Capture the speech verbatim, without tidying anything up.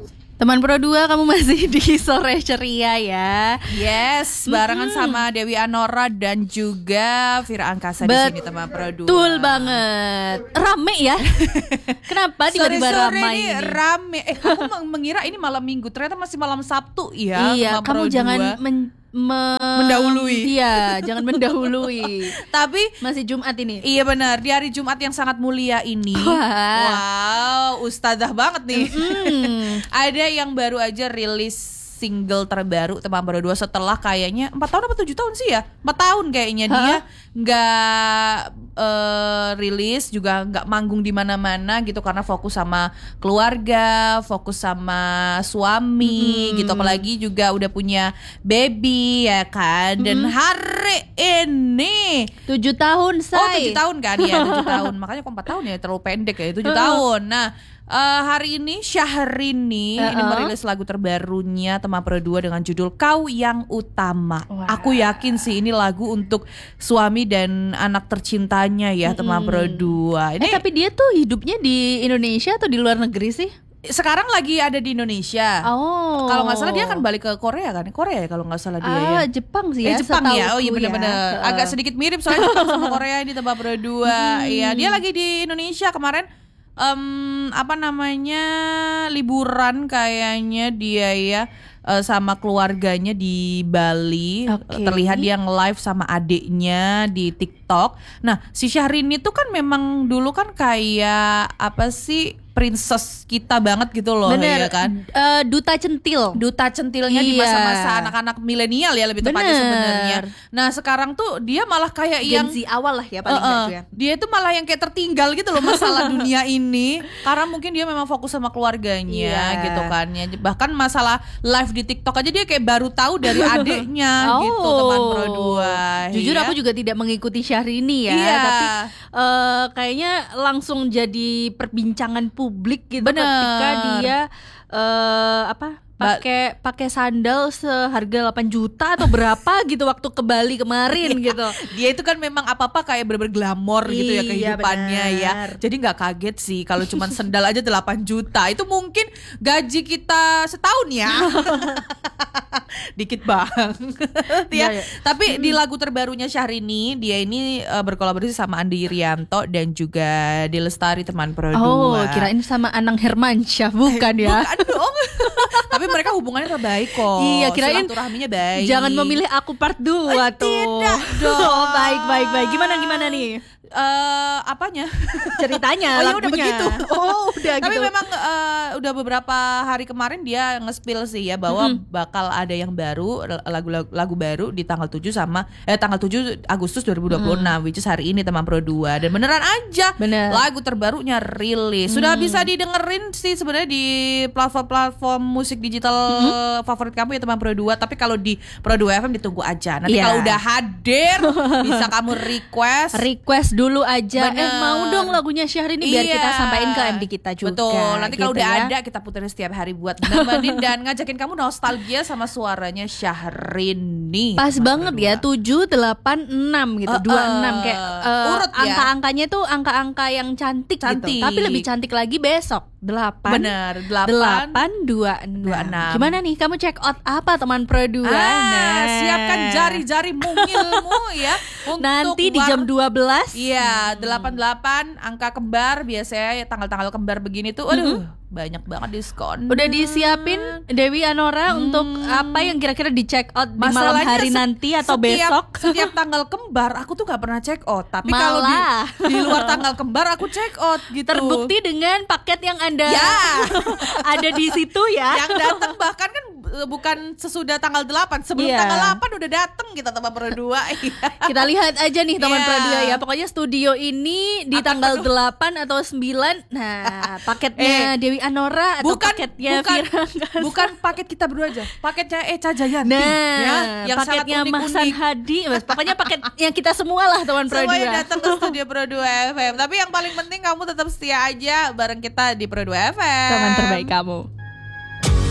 Teman Pro dua, kamu masih di Sore Ceria ya. Yes, barengan mm-hmm. sama Dewi Anora dan juga Fira Angkasa di sini teman Pro dua. Betul banget. Rame ya? Kenapa tiba-tiba ramai ini? Rame. Eh, aku mengira ini malam Minggu, ternyata masih malam Sabtu ya. Iya, kamu jangan men- Me- mendahului. Iya, jangan mendahului. Tapi masih Jumat ini. Iya benar, di hari Jumat yang sangat mulia ini. Wow, ustadzah banget nih. Mm. Ada yang baru aja rilis single terbaru teman Pro dua setelah kayaknya empat tahun atau tujuh tahun sih ya? empat tahun kayaknya huh? dia nggak uh, rilis, juga nggak manggung di mana-mana gitu karena fokus sama keluarga, fokus sama suami hmm. gitu, apalagi juga udah punya baby ya kan. Dan hmm. hari ini tujuh tahun say. Oh tujuh tahun kan ya, tujuh tahun. Makanya kok empat tahun ya, terlalu pendek ya, tujuh tahun. Nah Uh, hari ini Syahrini uh-uh. ini merilis lagu terbarunya teman Pro dua dengan judul Kau Yang Utama. Wow. Aku yakin sih ini lagu untuk suami dan anak tercintanya ya hmm. teman Pro dua. Ini eh, tapi dia tuh hidupnya di Indonesia atau di luar negeri sih? Sekarang lagi ada di Indonesia. Oh. Kalau nggak salah dia akan balik ke Korea kan? Korea ya kalau nggak salah dia ah, ya. Jepang sih ya. Eh, Jepang ya. Oh iya ya. benar-benar. Agak sedikit mirip soalnya sama Korea di teman Pro dua. Iya, hmm. dia lagi di Indonesia kemarin. Um, apa namanya liburan kayaknya dia ya uh, sama keluarganya di Bali. Okay. Terlihat dia nge-live sama adiknya di TikTok. Nah si Syahrini tuh kan memang dulu kan kayak apa sih, princess kita banget gitu loh. Bener, ya kan uh, duta centil. Duta centilnya iya. di masa-masa anak-anak milenial ya lebih tepatnya sebenarnya. Nah sekarang tuh dia malah kayak Gen yang Z awal lah ya paling uh, uh, ya. Dia tuh malah yang kayak tertinggal gitu loh masalah dunia ini. Karena mungkin dia memang fokus sama keluarganya yeah. gitu kan ya. Bahkan masalah live di TikTok aja dia kayak baru tahu dari adiknya oh. gitu teman Pro dua. Jujur ya. aku juga tidak mengikuti Syahrini ya, yeah. tapi uh, kayaknya langsung jadi perbincangan publik publik gitu. Bener. Ketika dia uh, apa pakai pakai sandal seharga delapan juta atau berapa gitu waktu ke Bali kemarin gitu. Dia itu kan memang apa-apa kayak bener-bener glamor gitu ya kehidupannya ya. Jadi nggak kaget sih kalau cuma sandal aja delapan juta. Itu mungkin gaji kita setahun ya. Dikit banget ya. ya, ya. Tapi hmm. di lagu terbarunya Syahrini, dia ini uh, berkolaborasi sama Andi Irianto dan juga Dilestari teman Pro dua. Oh, kirain sama Anang Hermansyah, bukan ya? Bukan dong. Tapi mereka hubungannya terbaik kok. Iya, kirain silaturahminya baik. Jangan memilih aku part dua tuh. Tidak dong. Oh, baik baik baik. Gimana gimana nih? Uh, apanya? Ceritanya, oh, lagunya. Ya udah begitu. Oh, udah Tapi gitu. memang uh, udah beberapa hari kemarin dia nge-spill sih ya bahwa mm-hmm. bakal ada yang baru, lagu-lagu lagu baru di tanggal tujuh sama eh tanggal tujuh Agustus dua ribu dua puluh enam, mm. which is hari ini teman Pro dua. Dan beneran aja Bener. lagu terbarunya rilis. Sudah mm. bisa didengerin sih sebenarnya di platform-platform musik digital mm-hmm. favorit kamu ya teman Pro dua. Tapi kalau di Pro dua F M ditunggu aja. Nanti yeah. kalau udah hadir bisa kamu request. Request dulu aja. Bener. Eh mau dong lagunya Syahrini biar iya. kita sampaikan ke M D kita juga. Betul. Nanti kalau gitu udah ya. ada kita puterin setiap hari buat nemenin dan ngajakin kamu nostalgia sama suaranya Syahrini. Pas banget ya, tujuh delapan enam gitu, uh, dua puluh enam kayak uh, urut ya. Angka-angkanya tuh angka-angka yang cantik, cantik gitu. Tapi lebih cantik lagi besok. delapan Bener, delapan dua enam. Gimana nih kamu check out apa teman Pro dua? Ah, nah, siapkan jari-jari mungilmu ya untuk nanti di jam dua belas. Iya, delapan delapan angka kembar biasanya ya, tanggal-tanggal kembar begini tuh aduh, mm-hmm. banyak banget diskon. Udah disiapin Dewi Anora hmm. untuk apa yang kira-kira di check out di malam hari se- nanti atau setiap, besok? Setiap tanggal kembar aku tuh gak pernah check out. Tapi kalau di, di luar tanggal kembar aku check out gitu. Terbukti dengan paket yang Anda ya. ada di situ ya. Yang datang bahkan kan bukan sesudah tanggal delapan, sebelum yeah. tanggal delapan udah datang kita teman Pro dua. Kita lihat aja nih teman yeah. Pro dua ya. Pokoknya studio ini di akan tanggal penuh. delapan atau sembilan. Nah, paketnya eh, Dewi Anora atau bukan, paketnya bukan, Fira. Bukan paket kita berdua aja. Paketnya Echa Jayanti nah, ya, yang paketnya Mahsan Hadi. Pokoknya paket yang kita semua lah teman Pro dua. Semuanya datang ke studio Pro dua F M. Tapi yang paling penting kamu tetap setia aja bareng kita di Pro dua F M. Teman terbaik kamu.